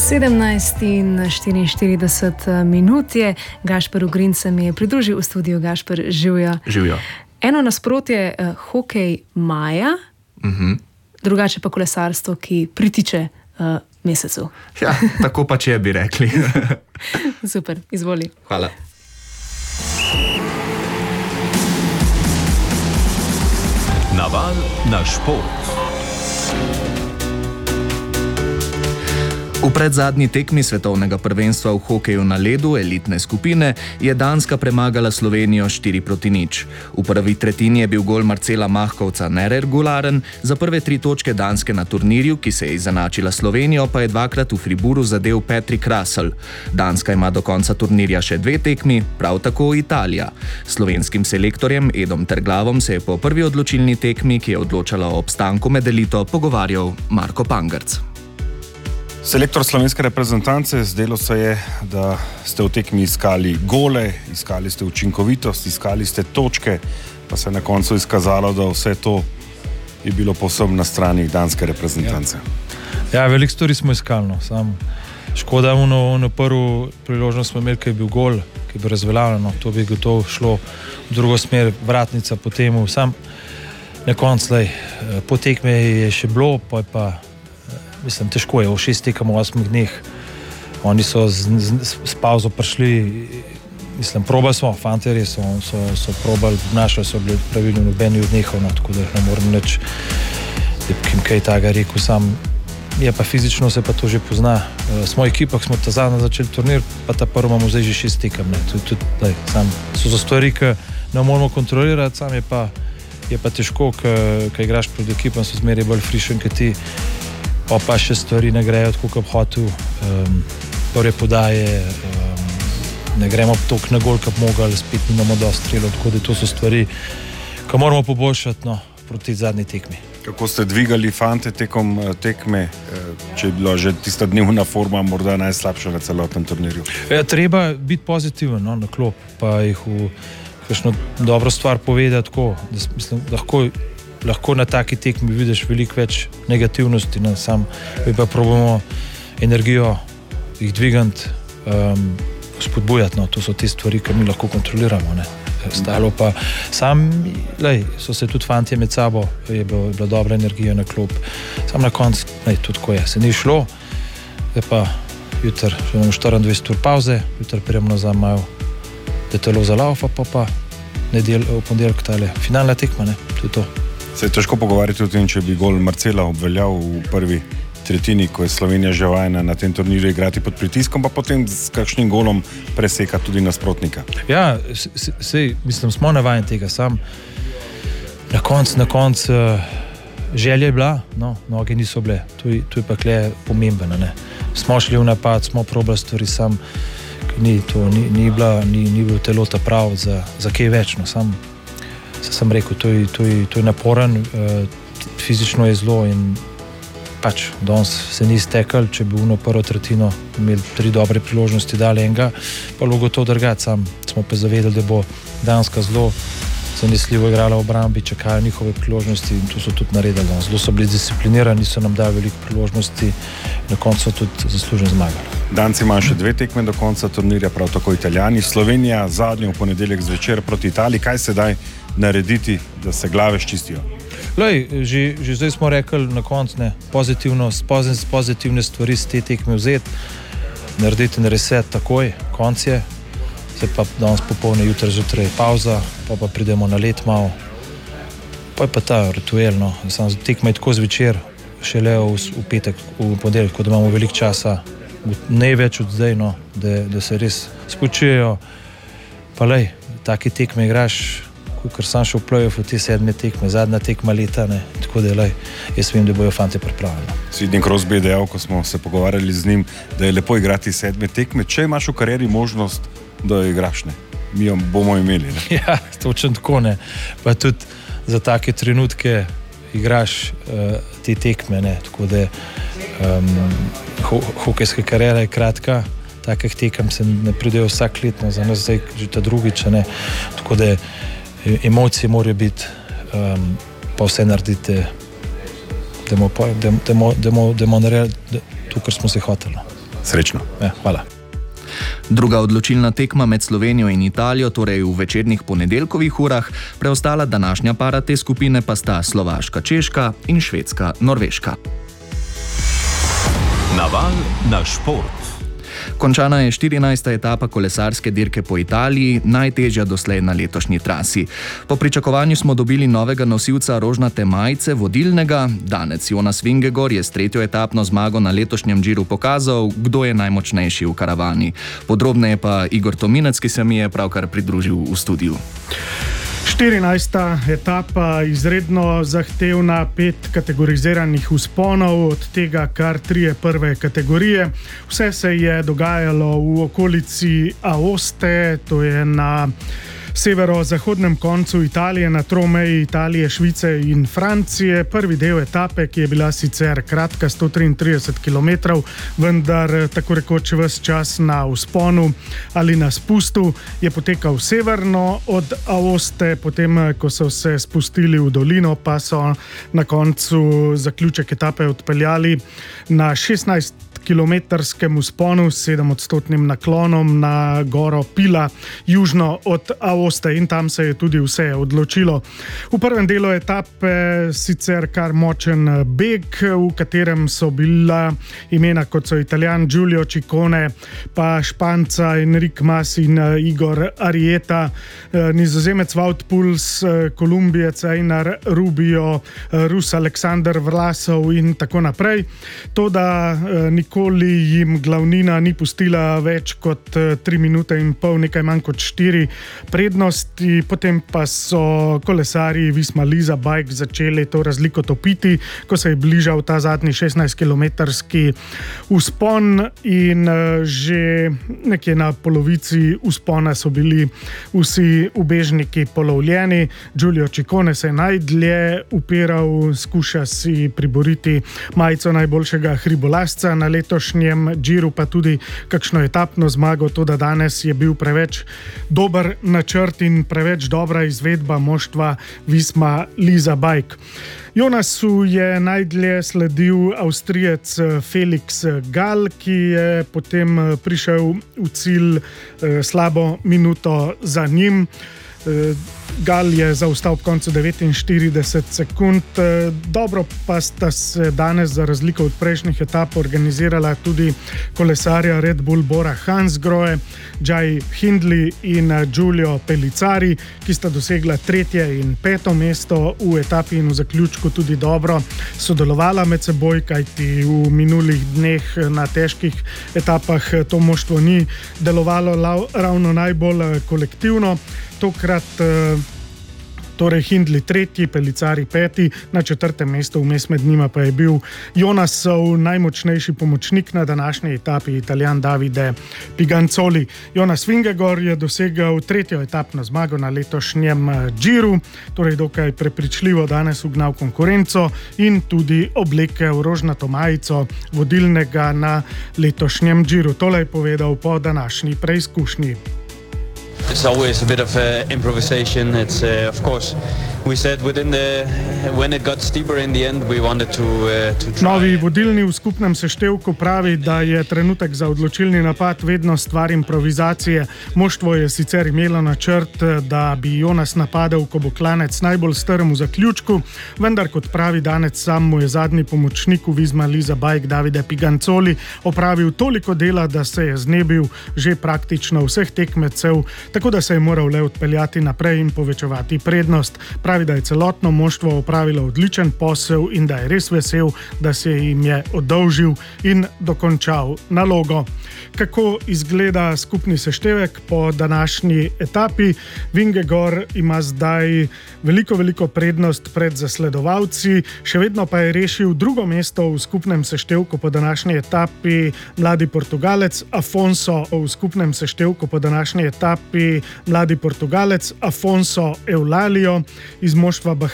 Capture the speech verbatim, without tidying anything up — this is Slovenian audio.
sedemnajst in štiriinštirideset minut je, Gašper Ugrin se mi je pridružil v studiu. Gašper, živjo. Živjo. Eno nasprotje, uh, hokej maja, uh-huh. drugače pa kolesarstvo, ki pritiče uh, mesecu. Ja, tako pa če bi rekli. Super, izvoli. Hvala. Naval na šport. V predzadnji tekmi svetovnega prvenstva v hokeju na ledu elitne skupine je Danska premagala Slovenijo štiri proti nič. V prvi tretjini je bil gol Marcela Mahkovca neregularen, za prve tri točke Danske na turnirju, ki se je izenačila Slovenijo, pa je dvakrat v Friburu zadel Patrick Russell. Danska ima do konca turnirja še dve tekmi, prav tako Italija. Slovenskim selektorjem Edom Terglavom se je po prvi odločilni tekmi, ki je odločala o obstanku med elito, pogovarjal Marko Pangerc. Selektor slovenske reprezentance, zdelo se je, da ste v tekmi iskali gole, iskali ste učinkovitost, iskali ste točke, pa se je na koncu izkazalo, da vse to je bilo povsem na strani danske reprezentance. Ja, ja veliko stvari smo iskali, no. Sam škoda, ono, ono prvo priložnost smo imeli, ki je bil gol, ki je bil razveljavljeno, to bi gotovo šlo v drugo smer, vratnica po temu, sam na koncu, lej, po tekme je še bilo, pa je pa mislim, težko je, v šest tekem v osmih dneh. Oni so z, z, s pauzo prišli, mislim, probali smo, fanterji so, so, so probali, našli so bili pravilno nobeni od njihov, no, tako da ne moram nič, kim kaj taga rekel, sam je pa fizično se pa to že pozna. E, smo ekipah, smo ta zadnja začeli turnir, pa ta prvo imamo zdaj že šest tekem, ne, tudi, tudi, daj, sam so za stvari, ki ne moramo kontrolirati, sam je pa, je pa težko, ki igraš pred ekipom, so zmeraj bolj frišen, ki ti pa pa še stvari ne grejo tako, kot hotel, um, prve podaje, um, ne gremo toliko na gol, kot mogli, spet nimamo dosti strelov, tako da to so stvari, ki moramo poboljšati, no, proti zadnji tekmi. Kako ste dvigali fante tekom tekme, če je bila že tista dnevna forma morda najslabša na celotnem turnirju? Ja, treba biti pozitiven, no, na klop, pa jih v kakšno dobro stvar povedati, tako, da mislim, lahko lahko na taki tekmi vidiš veliko več negativnosti, no, sam pa probamo energijo jih dvigati, um, spodbujati, no, to so te stvari, ki mi lahko kontroliramo, ne. Stalo pa sam, lej, so se tudi fantje med sabo, je bila, bila dobra energija na klop, sam na koncu, lej, tudi ko je, se ni šlo, je pa jutr, že imamo štiriindvajset ur pauze, jutr prijemno za malo, da telo zalaufa, pa pa nedel, v ponedeljek tale, finalna tekma, ne, to je to. Se je težko pogovarjati o tem, če bi gol Marcela obveljal v prvi tretjini, ko je Slovenija že vajena na tem turnirju igrati pod pritiskom, pa potem s kakšnim golom preseka tudi nasprotnika. Ja, sej, mislim, smo navajeni tega, sam na koncu, na koncu uh, želja je bila, no, noge niso bile, to je, to je pa kle pomembno, ne. Smo šli v napad, smo probali stvari, sam ni, to, ni, ni, bila, ni, ni bilo telo ta prav za, za kaj več, no, sam se sem rekel, to je, to je, to je naporen, uh, fizično je zelo in pač danes se ni iztekal, če bi v prvo tretjino imeli tri dobre priložnosti, dali enega, pa logo to drgati, sam smo pa zavedali, da bo Danska zelo zanesljivo igrala v obrambi, čakajo njihove priložnosti in to so tudi naredili. Zelo so bili disciplinirani, so nam dali veliko priložnosti, na koncu so tudi zasluženo zmagali. Danci imajo še dve tekme do konca turnirja, prav tako Italijani. Slovenija zadnjo v ponedeljek zvečer proti Italiji. Kaj se daj narediti, da se glave ščistijo? Lej, že, že zdaj smo rekli na koncu, ne, pozitivno, pozitivne stvari z te tekme vzeti, narediti in reset takoj, konc je, se pa danes popolne jutri zjutraj pauza, pa pa pridemo na let malo, pa je pa ta rituel, no, sam tekme je tako zvečer, šele v, v petek, v ponedeljek, ko da imamo veliko časa, največ od zdaj, no, da, da se res spočijejo, pa lej, taki tekme igraš, ker sam šel v play-off v te sedme tekme, zadnja tekma leta, ne, tako da lej, jaz vem, da bojo fante pripravljeni. Sidney Crosby je dejal, ko smo se pogovarjali z njim, da je lepo igrati sedme tekme, če imaš v karieri možnost, da jo igraš, ne. Mi jo bomo imeli, ne. Ja, točno tako, ne. Pa tudi za take trenutke igraš uh, te tekme, ne, tako da um, ho hokejska karijera je kratka, takih tekem se ne pridejo vsak let, no, za nas zdaj že ta drugič, ne, tako da emocije morajo biti, um, pa vse naredite, da bomo naredili to, kar smo se hoteli. Srečno. Ja, hvala. Druga odločilna tekma med Slovenijo in Italijo, torej v večernih ponedeljkovih urah, preostala današnja para te skupine pa sta Slovaška, Češka in Švedska, Norveška. Naval na šport. Končana je štirinajsta etapa kolesarske dirke po Italiji, najtežja doslej na letošnji trasi. Po pričakovanju smo dobili novega nosilca rožnate majice, vodilnega. Danec Jonas Vingegaard je s tretjo etapno zmago na letošnjem Giru pokazal, kdo je najmočnejši v karavani. Podrobneje pa Igor Tominec, ki se mi je pravkar pridružil v studiu. štirinajsta etapa, izredno zahtevna, pet kategoriziranih vzponov, od tega kar trije prve kategorije. Vse se je dogajalo v okolici Aoste, to je na severozahodnem koncu Italije, na tromeji Italije, Švice in Francije. Prvi del etape, ki je bila sicer kratka, sto triintrideset kilometrov, vendar tako rekoč ves čas na vzponu ali na spustu, je potekal severno od Aoste, potem ko so se spustili v dolino, pa so na koncu zaključek etape odpeljali na šestnajst kilometrskem vzponu s sedemodstotnim naklonom na goro Pila, južno od Aoste, in tam se je tudi vse odločilo. V prvem delu etape sicer kar močen beg, v katerem so bila imena kot so Italijan Giulio Ciccone, pa Španca Enric Mas in Igor Arieta, Nizozemec Wout Puls, Kolumbijec Einar Rubio, Rus Aleksander Vlasov in tako naprej. Toda nikoli jim glavnina ni pustila več kot tri minute in pol, nekaj manj kot štiri prednosti, potem pa so kolesarji Visma Lease Bike začeli to razliko topiti, ko se je bližal ta zadnji šestnajstkilometrski vzpon, in že nekje na polovici vzpona so bili vsi ubežniki polovljeni. Giulio Ciccone se je najdlje upiral, skuša si priboriti majico najboljšega hribolazca na letošnjem Giru, pa tudi kakšno etapno zmago, toda danes je bil preveč dober načrt in preveč dobra izvedba moštva Visma Lease Bike. Jonasu je najdlje sledil Avstrijec Felix Gall, ki je potem prišel v cilj slabo minuto za njim. Gall je zaostal ob koncu devetinštirideset sekund. Dobro pa sta se danes za razliko od prejšnjih etap organizirala tudi kolesarja Red Bull Bora Hansgrohe, Jai Hindley in Giulio Pellizzari, ki sta dosegla tretje in peto mesto v etapi in v zaključku tudi dobro sodelovala med seboj, kajti v minulih dneh na težkih etapah to moštvo ni delovalo ravno najbolj kolektivno. Tokrat torej Hindley tretji, Pellizzari peti, na četrtem mestu, vmes med njima pa je bil Jonasov najmočnejši pomočnik na današnji etapi, Italijan Davide Piganzoli. Jonas Vingegaard je dosegel tretjo etapno zmago na letošnjem Giru, torej dokaj prepričljivo danes ugnal konkurenco in tudi oblekel rožnato majico vodilnega na letošnjem Giru. Tole je povedal po današnji preizkušnji. It's always a bit of uh, improvisation. It's uh, of course we said within the when it got steeper in the end we wanted to uh, to try. Novi vodilni v skupnem seštevku pravi, da je trenutek za odločilni napad vedno stvar improvizacije. Moštvo je sicer imelo načrt, da bi Jonas napadel, ko bo klanec najbolj strm v zaključku, vendar kot pravi Danec sam, mu je zadnji pomočnik v Visma Lease Bike Davide Piganzoli opravil toliko dela, da se je znebil že praktično vseh tekmecev, tako da se je moral le odpeljati naprej in povečevati prednost. Pravi, da je celotno moštvo opravilo odličen posel in da je res vesel, da se jim je oddolžil in dokončal nalogo. Kako izgleda skupni seštevek po današnji etapi? Vingegaard ima zdaj veliko, veliko prednost pred zasledovalci, še vedno pa je rešil drugo mesto v skupnem seštevku po današnji etapi mladi Portugalec Afonso, v skupnem seštevku po današnji etapi mladi Portugalec Afonso Eulalio iz moštva